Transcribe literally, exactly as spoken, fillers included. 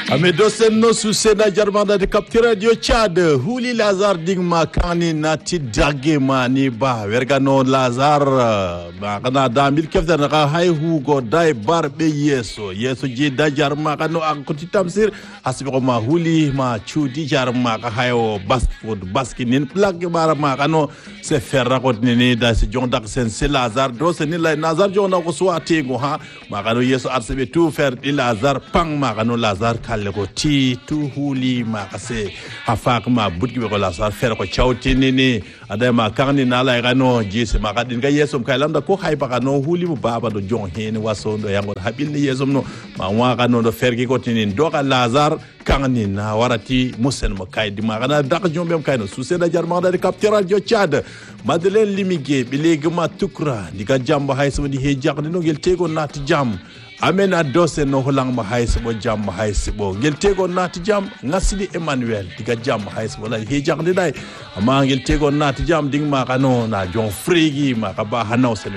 Ame dosen no susena jarmanda de captura dio Chad huli Lazar digma kani nati dage mani ba vergano Lazar ba kana damil kefta na hay hu go dai barbe yeso yeso ji da jarma kano akuti tamsir hasbi ko ma huli ma chudi jarma ka hayo basfood baskinin plug bara ma kano se ferra ko ni da se jondak sen se Lazar do se ni la Lazar jona ko swati go ha ma kano yeso arse tout faire di Lazar pang ma kano Lazar ko ti tu huli ma kase hafak ma budgi ko la sar fer ko chawti ni ni ada ma karni na la gano jisi ma kadin ga yesom kailanda ko hay baka no huli mu baba do jon hen waso do yango habil ni yesom no ma wa gano do fer gi ko tinin do ka Lazar karni na warati musen mo kay di ma kana dak jombe kay no suse da jar ma da captural jo Chad madelen limige bi legi ma tukra diga jamba hay so di he jak no gel tego nat jam amen adose no holang ma hayse bo jam ma hayse bo gel tego nati jam ngasidi Emmanuel diga jam ma hayse wala he jangde dai ama gel tego nati jam ding ma kano na jon frigi ma ka ba hanaw